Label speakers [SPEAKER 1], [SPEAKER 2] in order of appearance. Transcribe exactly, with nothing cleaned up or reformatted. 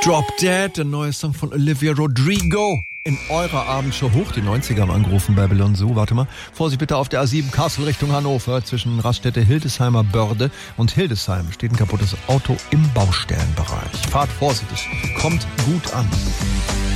[SPEAKER 1] Drop Dead, der neue Song von Olivia Rodrigo. In eurer Abendshow hoch, die neunziger haben angerufen, Babylon Zoo. Warte mal. Vorsicht bitte auf der A sieben Kassel Richtung Hannover. Zwischen Raststätte Hildesheimer Börde und Hildesheim steht ein kaputtes Auto im Baustellenbereich. Fahrt vorsichtig, kommt gut an.